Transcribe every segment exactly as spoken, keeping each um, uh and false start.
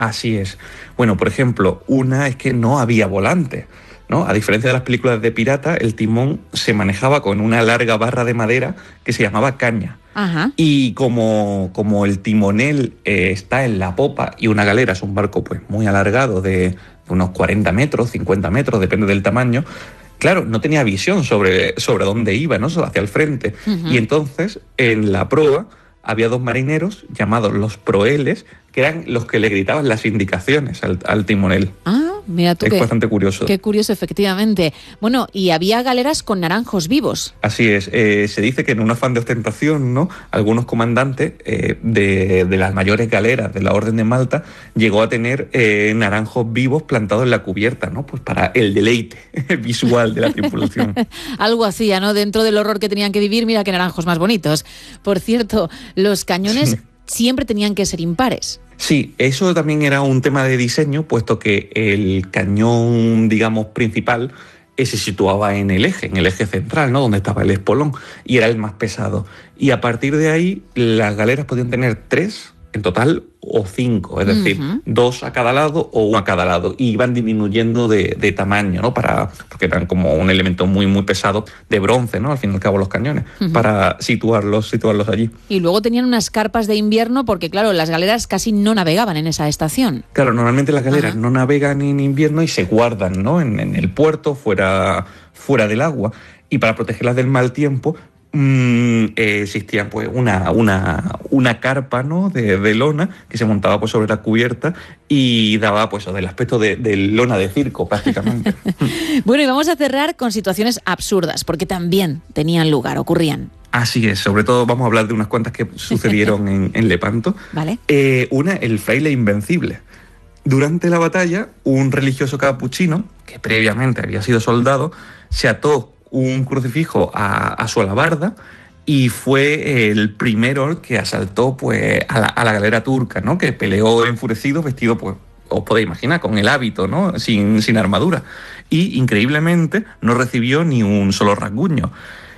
Así es. Bueno, por ejemplo, una es que no había volante, ¿no? A diferencia de las películas de pirata, el timón se manejaba con una larga barra de madera que se llamaba caña. Ajá. Y como, como el timonel eh, está en la popa y una galera es un barco pues muy alargado de unos cuarenta metros, cincuenta metros, depende del tamaño, claro, no tenía visión sobre, sobre dónde iba, ¿no? Hacia el frente. Uh-huh. Y entonces, en la proa, había dos marineros llamados los proeles, que eran los que le gritaban las indicaciones al, al timonel. Ah, mira tú. Es qué, bastante curioso. Qué curioso, efectivamente. Bueno, y había galeras con naranjos vivos. Así es. Eh, se dice que en un afán de ostentación, ¿no?, algunos comandantes eh, de, de las mayores galeras de la Orden de Malta llegó a tener eh, naranjos vivos plantados en la cubierta, ¿no? Pues para el deleite visual de la tripulación. Algo hacía, ¿no? Dentro del horror que tenían que vivir, mira qué naranjos más bonitos. Por cierto, los cañones sí. siempre tenían que ser impares. Sí, eso también era un tema de diseño, puesto que el cañón, digamos, principal eh, se situaba en el eje, en el eje central, ¿no?, donde estaba el espolón, y era el más pesado. Y a partir de ahí, las galeras podían tener tres en total o cinco, es decir, uh-huh. dos a cada lado o uno a cada lado, y iban disminuyendo de, de tamaño, ¿no?, para, porque eran como un elemento muy muy pesado de bronce, ¿no?, al fin y al cabo los cañones, uh-huh. para situarlos, situarlos allí. Y luego tenían unas carpas de invierno porque, claro, las galeras casi no navegaban en esa estación. Claro, normalmente las galeras uh-huh. no navegan en invierno y se guardan, ¿no?, en, en el puerto, fuera, fuera del agua, y para protegerlas del mal tiempo, Mm, eh, existía pues una, una, una carpa, ¿no?, de, de lona que se montaba pues sobre la cubierta y daba pues del aspecto de, de lona de circo prácticamente. Bueno, y vamos a cerrar con situaciones absurdas, porque también tenían lugar, ocurrían. Así es, sobre todo vamos a hablar de unas cuantas que sucedieron en, en Lepanto. Vale. Eh, una, el fraile invencible. Durante la batalla, un religioso capuchino, que previamente había sido soldado, se ató un crucifijo a, a su alabarda y fue el primero que asaltó pues a la, a la galera turca, ¿no?, que peleó enfurecido, vestido, pues, os podéis imaginar, con el hábito, ¿no?, sin, sin armadura. Y, increíblemente, no recibió ni un solo rasguño.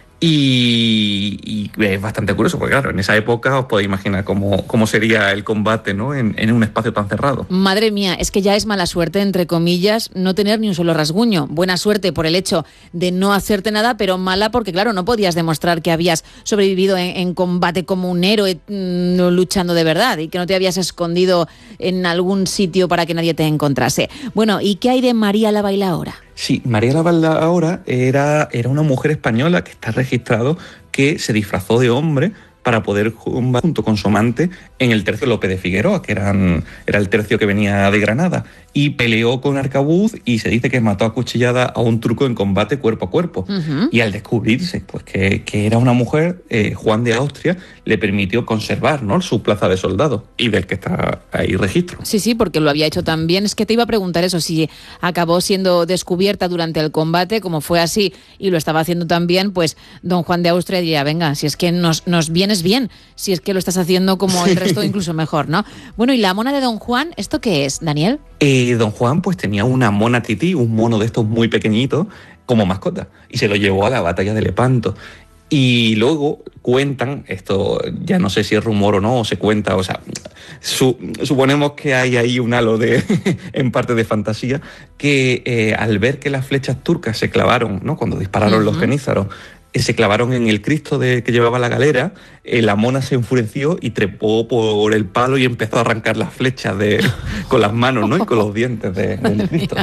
Y, y es bastante curioso, porque claro, en esa época os podéis imaginar cómo, cómo sería el combate, ¿no?, en, en un espacio tan cerrado. Madre mía, es que ya es mala suerte, entre comillas, no tener ni un solo rasguño. Buena suerte por el hecho de no hacerte nada, pero mala porque, claro, no podías demostrar que habías sobrevivido en, en combate como un héroe mmm, luchando de verdad y que no te habías escondido en algún sitio para que nadie te encontrase. Bueno, ¿y qué hay de María la Bailaora? Sí, María la Bailaora era, era una mujer española que está registrado que se disfrazó de hombre para poder combatir junto con su amante en el tercio Lope de Figueroa, que eran, era el tercio que venía de Granada, y peleó con arcabuz y se dice que mató a cuchillada a un turco en combate cuerpo a cuerpo. Uh-huh. Y al descubrirse pues que, que era una mujer, eh, Juan de Austria le permitió conservar, ¿no?, su plaza de soldado, y del que está ahí registro. Sí, sí, porque lo había hecho tan bien. Es que te iba a preguntar eso, si acabó siendo descubierta durante el combate, como fue así y lo estaba haciendo tan bien, pues don Juan de Austria diría, venga, si es que nos, nos vienes bien, si es que lo estás haciendo como el resto, incluso mejor, ¿no? Bueno, ¿y la mona de don Juan, esto qué es, Daniel? Eh, don Juan pues tenía una mona tití, un mono de estos muy pequeñitos, como mascota, y se lo llevó a la batalla de Lepanto. Y luego cuentan, esto ya no sé si es rumor o no, o se cuenta, o sea, su, suponemos que hay ahí un halo de, en parte de fantasía, que eh, al ver que las flechas turcas se clavaron, ¿no?, cuando dispararon uh-huh. los genízaros, eh, se clavaron en el Cristo de, que llevaba la galera, eh, la mona se enfureció y trepó por el palo y empezó a arrancar las flechas de, con las manos, ¿no?, y con los dientes de, del Cristo.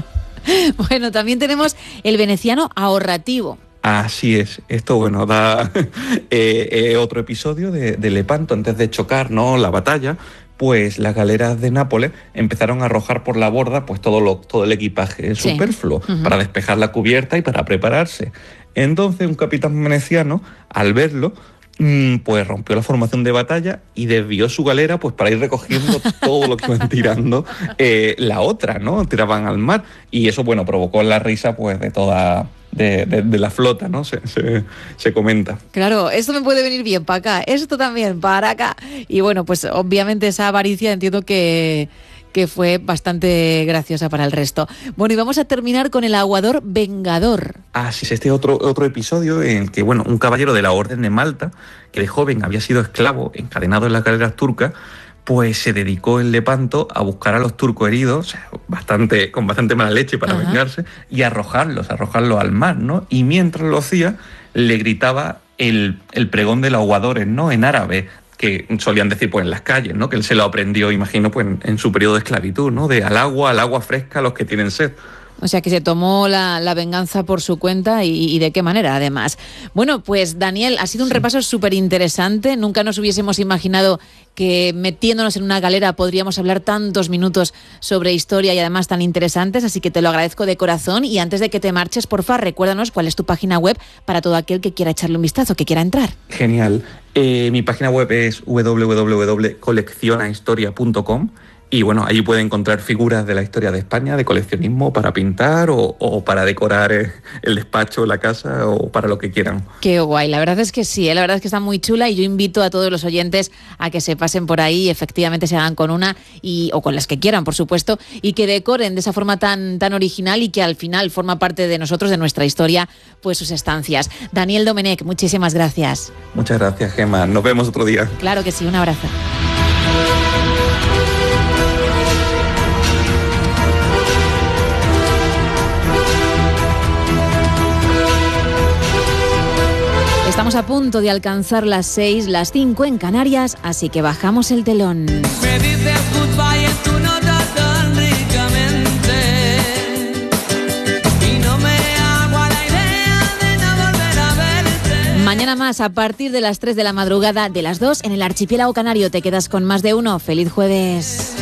Bueno, también tenemos el veneciano ahorrativo. Así es, esto bueno da eh, eh, otro episodio de, de Lepanto. Antes de chocar, ¿no?, la batalla, pues las galeras de Nápoles empezaron a arrojar por la borda pues todo, lo, todo el equipaje sí. superfluo uh-huh. para despejar la cubierta y para prepararse. Entonces un capitán veneciano, al verlo, pues rompió la formación de batalla y desvió su galera pues para ir recogiendo todo lo que iban tirando eh, la otra, ¿no? Tiraban al mar, y eso, bueno, provocó la risa pues de toda... De, de, de la flota, ¿no? Se, se, se comenta. Claro, esto me puede venir bien para acá, esto también para acá. Y bueno, pues obviamente esa avaricia entiendo que, que fue bastante graciosa para el resto. Bueno, y vamos a terminar con el aguador vengador. Ah, sí, este otro, otro episodio en el que, bueno, un caballero de la Orden de Malta, que de joven había sido esclavo, encadenado en las galeras turcas, pues se dedicó en Lepanto a buscar a los turcos heridos, o sea, bastante, con bastante mala leche para Ajá. vengarse, y arrojarlos, arrojarlos al mar, ¿no? Y mientras lo hacía, le gritaba el, el pregón de los aguadores, ¿no? En árabe, que solían decir pues en las calles, ¿no? Que él se lo aprendió, imagino, pues en, en su periodo de esclavitud, ¿no? De al agua, al agua fresca, a los que tienen sed. O sea que se tomó la, la venganza por su cuenta y, y de qué manera, además. Bueno, pues Daniel, ha sido un sí. repaso súper interesante. Nunca nos hubiésemos imaginado que metiéndonos en una galera podríamos hablar tantos minutos sobre historia y además tan interesantes, así que te lo agradezco de corazón. Y antes de que te marches, porfa, recuérdanos cuál es tu página web para todo aquel que quiera echarle un vistazo, que quiera entrar. Genial. Eh, mi página web es doble u doble u doble u punto colecciona historia punto com. Y bueno, ahí puede encontrar figuras de la historia de España, de coleccionismo, para pintar o, o para decorar el despacho, la casa o para lo que quieran. Qué guay, la verdad es que sí, ¿eh? La verdad es que está muy chula y yo invito a todos los oyentes a que se pasen por ahí y efectivamente se hagan con una y, o con las que quieran, por supuesto, y que decoren de esa forma tan, tan original y que al final forma parte de nosotros, de nuestra historia, pues sus estancias. Daniel Domenech, muchísimas gracias. Muchas gracias, Gemma. Nos vemos otro día. Claro que sí, un abrazo. Estamos a punto de alcanzar las seis, las cinco en Canarias, así que bajamos el telón. Me dices goodbye en tu nota tan ricamente y no me hago a la idea de no volver a verte. Mañana más, a partir de las tres de la madrugada, de las dos, en el archipiélago canario. Te quedas con Más de Uno. ¡Feliz jueves!